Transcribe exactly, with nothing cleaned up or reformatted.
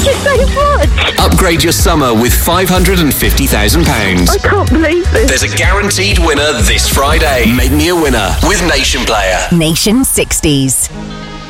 Thank you so much. Upgrade your summer with five hundred fifty thousand pounds. I can't believe this. There's a guaranteed winner this Friday. Make me a winner with Nation Player. Nation sixties.